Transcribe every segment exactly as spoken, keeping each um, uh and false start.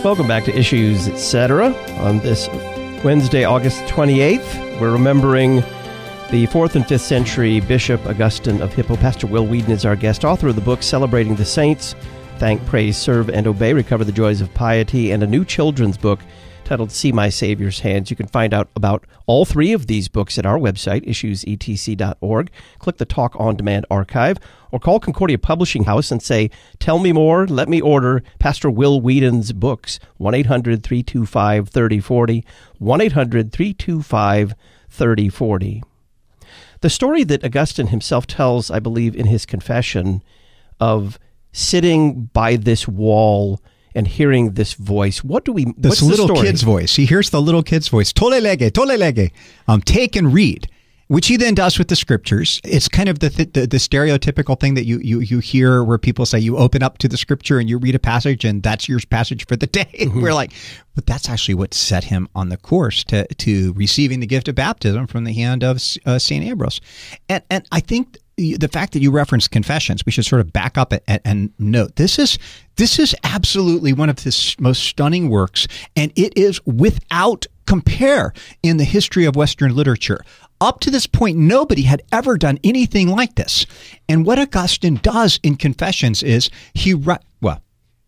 Welcome back to Issues, et cetera. On this Wednesday, August twenty-eighth, we're remembering the fourth and fifth century Bishop Augustine of Hippo. Pastor Will Weedon is our guest, author of the book Celebrating the Saints, Thank, Praise, Serve, and Obey, Recover the Joys of Piety, and a new children's book titled See My Savior's Hands. You can find out about all three of these books at our website, issues e t c dot org. Click the Talk On Demand archive, or call Concordia Publishing House and say, tell me more, let me order Pastor Will Weedon's books, one eight hundred, three two five, three oh four oh, one eight hundred, three two five, three oh four oh. The story that Augustine himself tells, I believe, in his confession of sitting by this wall and hearing this voice. What do we... This what's little the story? kid's voice. He hears the little kid's voice. Tole lege, tole lege. Um, take and read, which he then does with the scriptures. It's kind of the th- the, the stereotypical thing that you, you you hear where people say you open up to the scripture and you read a passage and that's your passage for the day. Mm-hmm. We're like, but that's actually what set him on the course to to receiving the gift of baptism from the hand of uh, Saint Ambrose. And and I think the fact that you referenced confessions, we should sort of back up and, and note this is this is absolutely one of his most stunning works, and it is without compare in the history of Western literature. Up to this point, nobody had ever done anything like this. And what Augustine does in Confessions is he well,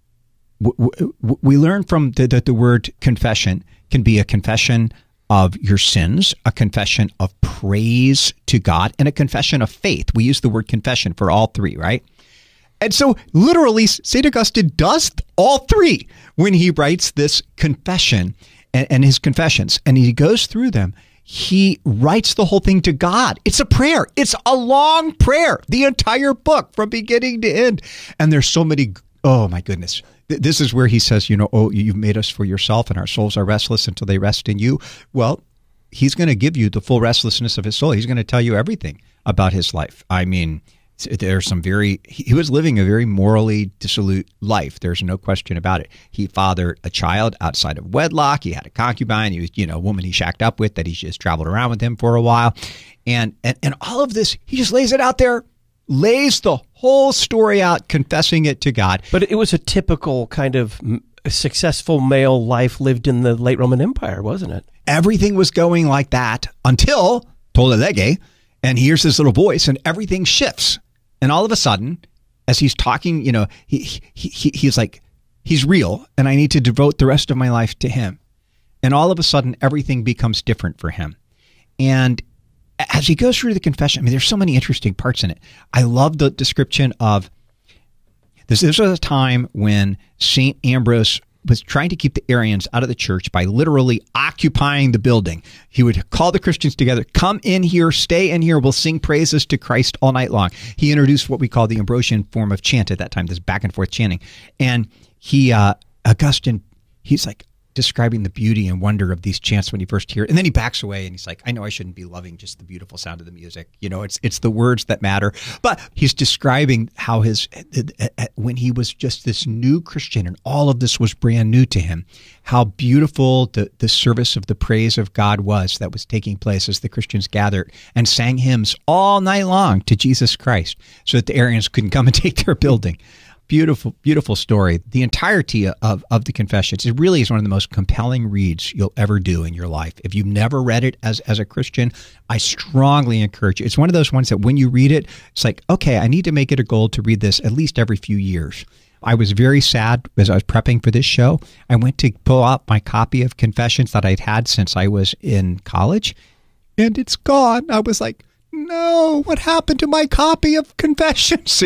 w- w- we learn from the, that the word confession can be a confession of your sins, a confession of praise to God, and a confession of faith. We use the word confession for all three, right? And so literally, Saint Augustine does all three when he writes this confession and, and his confessions, and he goes through them. He writes the whole thing to God. It's a prayer. It's a long prayer, the entire book from beginning to end. And there's so many, oh my goodness. This is where he says, you know, oh, you've made us for yourself and our souls are restless until they rest in you. Well, he's going to give you the full restlessness of his soul. He's going to tell you everything about his life. I mean, there's some very, he was living a very morally dissolute life. There's no question about it. He fathered a child outside of wedlock. He had a concubine. He was, you know, a woman he shacked up with that he just traveled around with him for a while. And, and, and all of this, he just lays it out there, lays the whole story out, confessing it to God. But it was a typical kind of successful male life lived in the late Roman Empire, wasn't it? Everything was going like that until Tolle Lege, and he hears this little voice, and everything shifts. And all of a sudden, as he's talking, you know, he, he, he he's like, he's real, and I need to devote the rest of my life to him. And all of a sudden, everything becomes different for him. And as he goes through the confession, I mean, there's so many interesting parts in it. I love the description of this. This was a time when Saint Ambrose was trying to keep the Arians out of the church by literally occupying the building. He would call the Christians together, come in here, stay in here, we'll sing praises to Christ all night long. He introduced what we call the Ambrosian form of chant at that time, this back and forth chanting. And he, uh, Augustine, he's like, describing the beauty and wonder of these chants when you first hear it. And then he backs away and he's like, I know I shouldn't be loving just the beautiful sound of the music. You know, it's it's the words that matter. But he's describing how his, when he was just this new Christian and all of this was brand new to him, how beautiful the, the service of the praise of God was that was taking place as the Christians gathered and sang hymns all night long to Jesus Christ so that the Arians couldn't come and take their building. Beautiful, beautiful story. The entirety of, of the Confessions, it really is one of the most compelling reads you'll ever do in your life. If you've never read it as, as a Christian, I strongly encourage you. It's one of those ones that when you read it, it's like, okay, I need to make it a goal to read this at least every few years. I was very sad as I was prepping for this show. I went to pull out my copy of Confessions that I'd had since I was in college, and it's gone. I was like, no, what happened to my copy of Confessions?